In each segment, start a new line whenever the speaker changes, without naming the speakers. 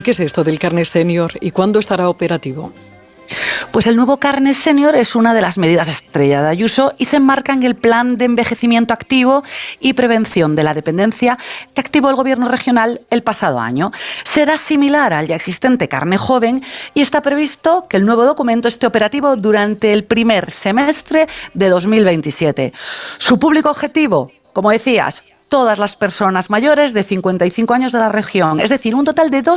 ¿Qué es esto del carnet senior y cuándo estará operativo?
Pues el nuevo carnet senior es una de las medidas estrella de Ayuso y se enmarca en el plan de envejecimiento activo y prevención de la dependencia que activó el Gobierno regional el pasado año. Será similar al ya existente carnet joven y está previsto que el nuevo documento esté operativo durante el primer semestre de 2027. Su público objetivo, como decías, todas las personas mayores de 55 años de la región, es decir, un total de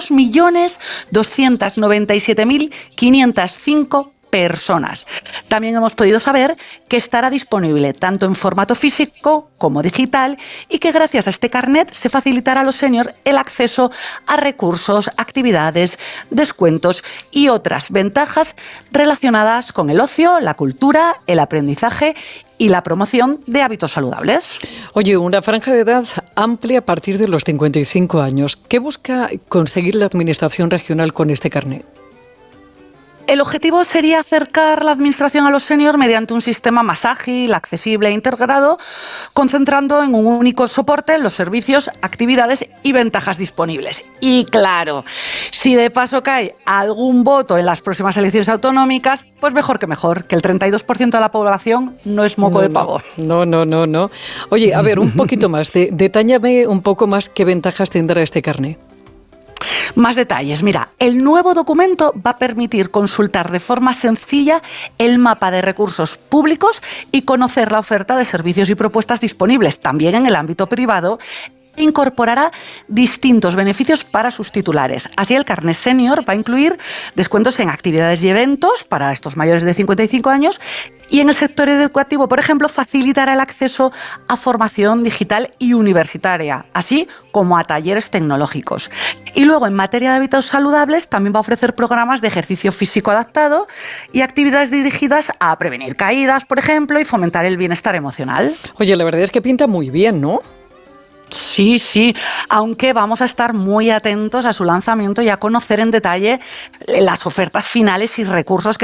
2.297.505 personas. También hemos podido saber que estará disponible tanto en formato físico como digital y que gracias a este carnet se facilitará a los seniors el acceso a recursos, actividades, descuentos y otras ventajas relacionadas con el ocio, la cultura, el aprendizaje y la promoción de hábitos saludables.
Oye, una franja de edad amplia a partir de los 55 años. ¿Qué busca conseguir la Administración regional con este carnet?
El objetivo sería acercar la administración a los seniors mediante un sistema más ágil, accesible e integrado, concentrando en un único soporte los servicios, actividades y ventajas disponibles. Y claro, si de paso cae algún voto en las próximas elecciones autonómicas, pues mejor, que el 32% de la población no es moco de pavo.
No. Oye, a ver, un poquito más, detállame un poco más qué ventajas tendrá este carnet.
Más detalles. Mira, el nuevo documento va a permitir consultar de forma sencilla el mapa de recursos públicos y conocer la oferta de servicios y propuestas disponibles también en el ámbito privado. Incorporará distintos beneficios para sus titulares. Así, el carnet senior va a incluir descuentos en actividades y eventos para estos mayores de 55 años y en el sector educativo, por ejemplo, facilitará el acceso a formación digital y universitaria, así como a talleres tecnológicos. Y luego, en materia de hábitos saludables, también va a ofrecer programas de ejercicio físico adaptado y actividades dirigidas a prevenir caídas, por ejemplo, y fomentar el bienestar emocional.
Oye, la verdad es que pinta muy bien, ¿no?
Sí, aunque vamos a estar muy atentos a su lanzamiento y a conocer en detalle las ofertas finales y recursos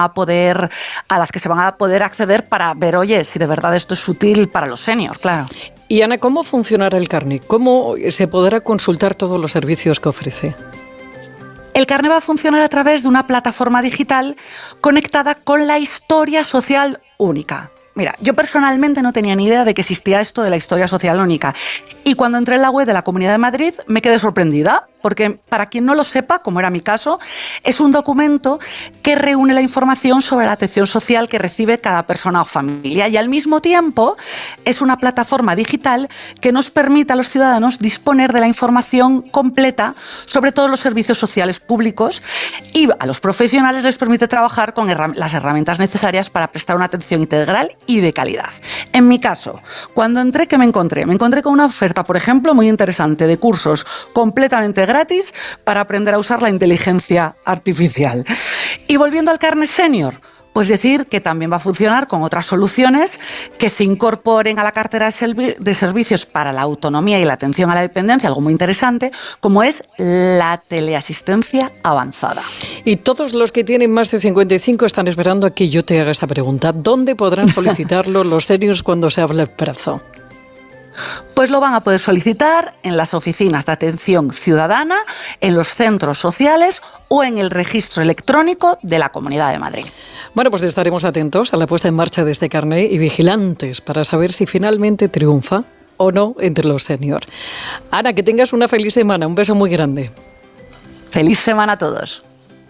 a las que se van a poder acceder para ver, oye, si de verdad esto es útil para los seniors, claro.
Y Ana, ¿cómo funcionará el carnet? ¿Cómo se podrá consultar todos los servicios que ofrece?
El carnet va a funcionar a través de una plataforma digital conectada con la historia social única. Mira, yo personalmente no tenía ni idea de que existía esto de la historia social única. Y cuando entré en la web de la Comunidad de Madrid me quedé sorprendida, porque para quien no lo sepa, como era mi caso, es un documento que reúne la información sobre la atención social que recibe cada persona o familia y al mismo tiempo es una plataforma digital que nos permite a los ciudadanos disponer de la información completa sobre todos los servicios sociales públicos y a los profesionales les permite trabajar con las herramientas necesarias para prestar una atención integral y de calidad. En mi caso, cuando entré, ¿qué me encontré? Me encontré con una oferta, por ejemplo, muy interesante de cursos completamente gratis para aprender a usar la inteligencia artificial. Y volviendo al carnet senior, pues decir que también va a funcionar con otras soluciones que se incorporen a la cartera de servicios para la autonomía y la atención a la dependencia, algo muy interesante, como es la teleasistencia avanzada.
Y todos los que tienen más de 55 están esperando a que yo te haga esta pregunta. ¿Dónde podrán solicitarlo los seniors cuando se abra el plazo?
Pues lo van a poder solicitar en las oficinas de atención ciudadana, en los centros sociales o en el registro electrónico de la Comunidad de Madrid.
Bueno, pues estaremos atentos a la puesta en marcha de este carnet y vigilantes para saber si finalmente triunfa o no entre los seniors. Ana, que tengas una feliz semana. Un beso muy grande.
Feliz semana a todos.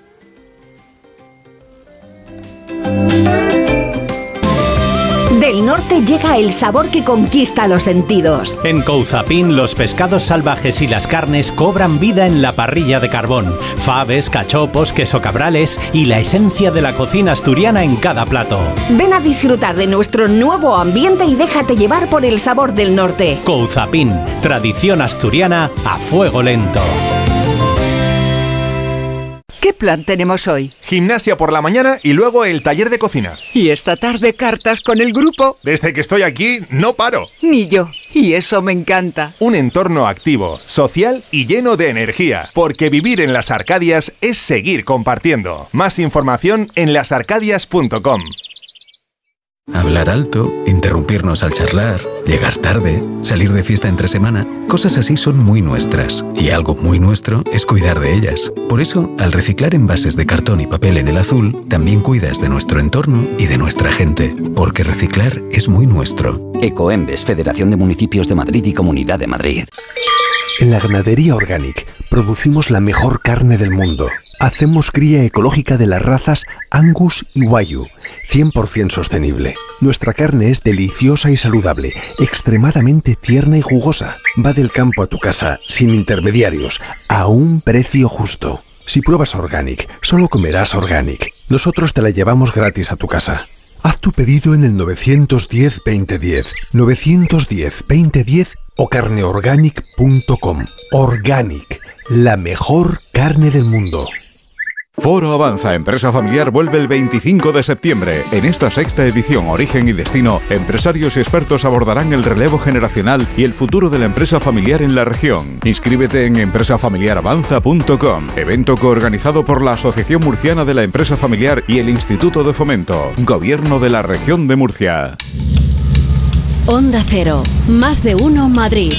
Del norte llega el sabor que conquista los sentidos.
En Couzapin, los pescados salvajes y las carnes cobran vida en la parrilla de carbón. Faves, cachopos, queso cabrales y la esencia de la cocina asturiana en cada plato.
Ven a disfrutar de nuestro nuevo ambiente y déjate llevar por el sabor del norte.
Couzapin, tradición asturiana a fuego lento.
¿Qué plan tenemos hoy?
Gimnasia por la mañana y luego el taller de cocina.
Y esta tarde cartas con el grupo.
Desde que estoy aquí, no paro.
Ni yo. Y eso me encanta.
Un entorno activo, social y lleno de energía. Porque vivir en las Arcadias es seguir compartiendo. Más información en lasarcadias.com.
Hablar alto, interrumpirnos al charlar, llegar tarde, salir de fiesta entre semana, cosas así son muy nuestras. Y algo muy nuestro es cuidar de ellas. Por eso, al reciclar envases de cartón y papel en el azul, también cuidas de nuestro entorno y de nuestra gente. Porque reciclar es muy nuestro.
Ecoembes, Federación de Municipios de Madrid y Comunidad de Madrid.
En la ganadería Organic producimos la mejor carne del mundo. Hacemos cría ecológica de las razas Angus y Wagyu, 100% sostenible. Nuestra carne es deliciosa y saludable, extremadamente tierna y jugosa. Va del campo a tu casa, sin intermediarios, a un precio justo. Si pruebas Organic, solo comerás Organic. Nosotros te la llevamos gratis a tu casa. Haz tu pedido en el 910-2010, 910-2010 o carneorganic.com. Organic, la mejor carne del mundo.
Foro Avanza Empresa Familiar vuelve el 25 de septiembre. En esta sexta edición Origen y Destino, empresarios y expertos abordarán el relevo generacional y el futuro de la empresa familiar en la región. Inscríbete en empresafamiliaravanza.com. Evento coorganizado por la Asociación Murciana de la Empresa Familiar y el Instituto de Fomento. Gobierno de la Región de Murcia.
Onda Cero, más de uno Madrid.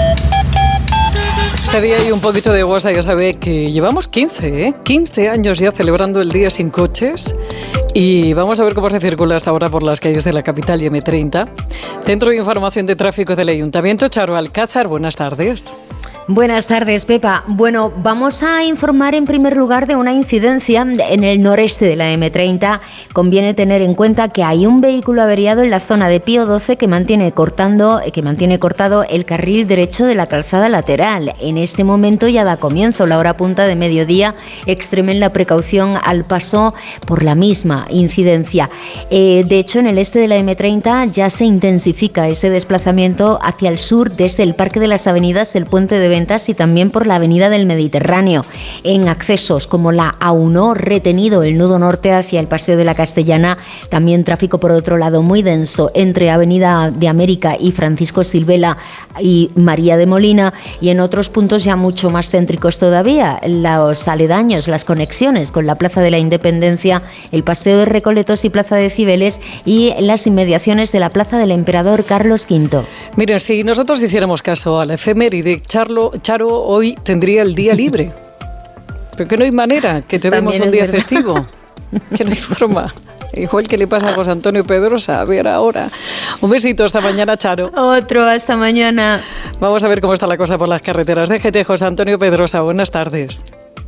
Este día hay un poquito de guasa, ya sabe que llevamos 15 años ya celebrando el Día Sin Coches y vamos a ver cómo se circula hasta ahora por las calles de la capital y M30. Centro de Información de Tráfico del Ayuntamiento, Charo Alcázar, buenas tardes.
Buenas tardes, Pepa. Bueno, vamos a informar en primer lugar de una incidencia en el noreste de la M30. Conviene tener en cuenta que hay un vehículo averiado en la zona de Pío XII que mantiene cortado el carril derecho de la calzada lateral. En este momento ya da comienzo la hora punta de mediodía. Extremen la precaución al paso por la misma incidencia. De hecho, en el este de la M30 ya se intensifica ese desplazamiento hacia el sur desde el Parque de las Avenidas, el Puente de y también por la Avenida del Mediterráneo. En accesos como la A1, retenido el nudo norte hacia el Paseo de la Castellana, también tráfico por otro lado muy denso entre Avenida de América y Francisco Silvela y María de Molina, y en otros puntos ya mucho más céntricos todavía, los aledaños, las conexiones con la Plaza de la Independencia, el Paseo de Recoletos y Plaza de Cibeles y las inmediaciones de la Plaza del Emperador Carlos V.
Miren, si nosotros hiciéramos caso a la efeméride, Charo hoy tendría el día libre. Pero que no hay manera que te demos un día festivo. Que no hay forma. Igual que le pasa a José Antonio Pedrosa. A ver ahora. Un besito, hasta mañana, Charo.
Otro, hasta mañana.
Vamos a ver cómo está la cosa por las carreteras. Déjete, José Antonio Pedrosa. Buenas tardes.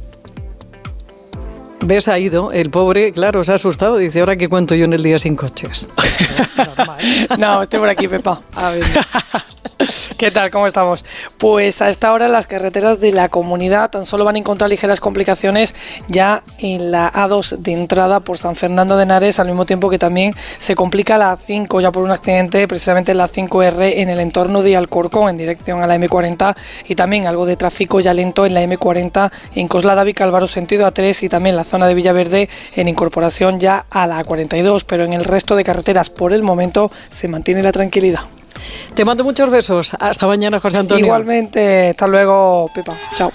¿Ves? Ha ido el pobre, claro, se ha asustado. Dice, ¿ahora qué cuento yo en el Día Sin Coches?
No, estoy por aquí, Pepa. A ver. ¿Qué tal? ¿Cómo estamos? Pues a esta hora las carreteras de la comunidad tan solo van a encontrar ligeras complicaciones ya en la A2 de entrada por San Fernando de Henares, al mismo tiempo que también se complica la A5 ya por un accidente, precisamente la 5R en el entorno de Alcorcón en dirección a la M40, y también algo de tráfico ya lento en la M40 en Coslada Vicálvaro sentido A3 y también la zona de Villaverde en incorporación ya a la A42, pero en el resto de carreteras por el momento se mantiene la tranquilidad.
Te mando muchos besos. Hasta mañana, José Antonio.
Igualmente. Hasta luego, Pepa. Chao.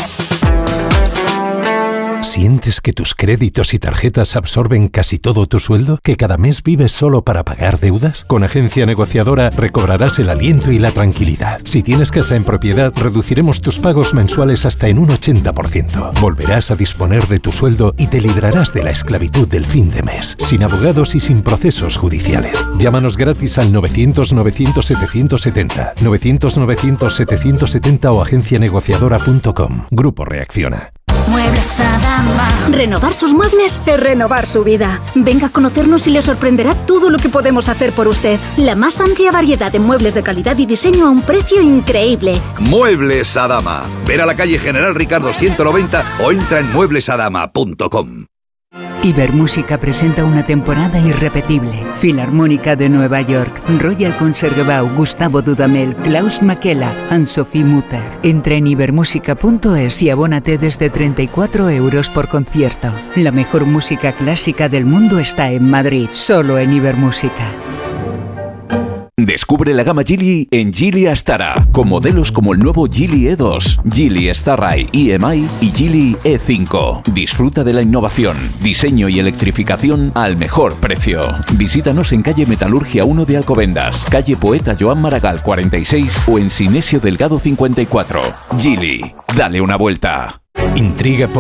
¿Sientes que tus créditos y tarjetas absorben casi todo tu sueldo? ¿Que cada mes vives solo para pagar deudas? Con Agencia Negociadora recobrarás el aliento y la tranquilidad. Si tienes casa en propiedad, reduciremos tus pagos mensuales hasta en un 80%. Volverás a disponer de tu sueldo y te librarás de la esclavitud del fin de mes, sin abogados y sin procesos judiciales. Llámanos gratis al 900-900-770, 900-900-770 o agencianegociadora.com. Grupo Reacciona.
Muebles Adama. Renovar sus muebles es renovar su vida. Venga a conocernos y le sorprenderá todo lo que podemos hacer por usted. La más amplia variedad de muebles de calidad y diseño a un precio increíble.
Muebles Adama. Ver a la calle General Ricardo 190 o entra en mueblesadama.com.
Ibermúsica presenta una temporada irrepetible. Filarmónica de Nueva York, Royal Concertgebouw, Gustavo Dudamel, Klaus Makela, Anne-Sophie Mutter. Entra en ibermúsica.es y abónate desde 34 € por concierto. La mejor música clásica del mundo está en Madrid, solo en Ibermúsica.
Descubre la gama Geely en Geely Astara, con modelos como el nuevo Geely E2, Geely Starride EMI y Geely E5. Disfruta de la innovación, diseño y electrificación al mejor precio. Visítanos en calle Metalurgia 1 de Alcobendas, calle Poeta Joan Maragall 46 o en Sinesio Delgado 54. Geely, dale una vuelta.
Intriga por